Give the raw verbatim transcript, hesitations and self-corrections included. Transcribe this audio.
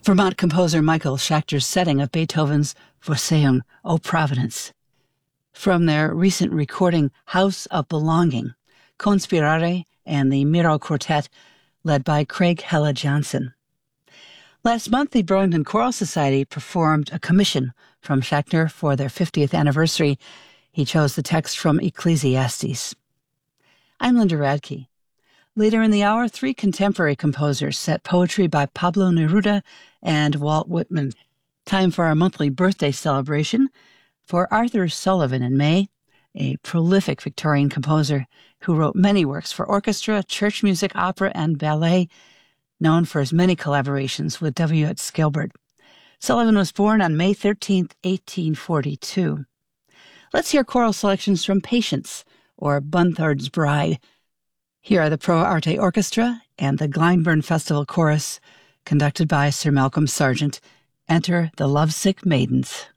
Vermont composer Michael Schachter's setting of Beethoven's Vorsehung, O Providence. From their recent recording House of Belonging, Conspirare and the Miro Quartet, led by Craig Hella Johnson. Last month, the Burlington Choral Society performed a commission from Schachter for their fiftieth anniversary. He chose the text from Ecclesiastes. I'm Linda Radke. Later in the hour, three contemporary composers set poetry by Pablo Neruda and Walt Whitman. Time for our monthly birthday celebration for Arthur Sullivan in May, a prolific Victorian composer who wrote many works for orchestra, church music, opera, and ballet, known for his many collaborations with W. H. Gilbert. Sullivan was born on May thirteenth, eighteen forty-two. Let's hear choral selections from Patience, or Bunthard's Bride. Here are the Pro Arte Orchestra and the Glyndebourne Festival Chorus, conducted by Sir Malcolm Sargent. Enter the Lovesick Maidens.